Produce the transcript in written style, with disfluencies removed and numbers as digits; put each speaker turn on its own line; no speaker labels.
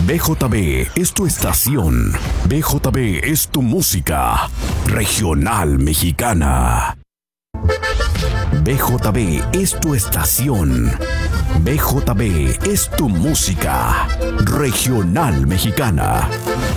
BJB es tu estación. BJB es tu música regional mexicana. BJB es tu estación. BJB es tu música regional mexicana.